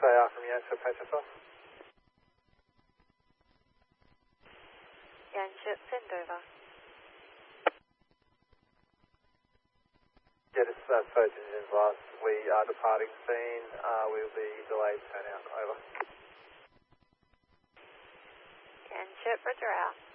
AR from Yates for HSL. Yanchep, send over. Yeah, this is Surgeon in Glass. We are departing scene. We'll be delayed turnout. Over. Yanchep, roger out.